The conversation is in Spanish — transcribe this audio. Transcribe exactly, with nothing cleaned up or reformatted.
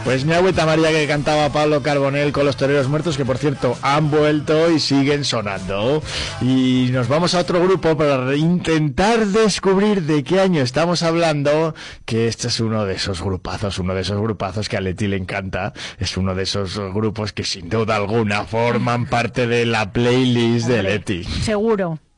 Pues mi abuela María, que cantaba Pablo Carbonell con Los Toreros Muertos, que por cierto han vuelto y siguen sonando. Y nos vamos a otro grupo para intentar descubrir de qué año estamos hablando, que este es uno de esos grupazos, uno de esos grupazos que a Leti le encanta. Es uno de esos grupos que sin duda alguna forman parte de la playlist de Leti. Seguro.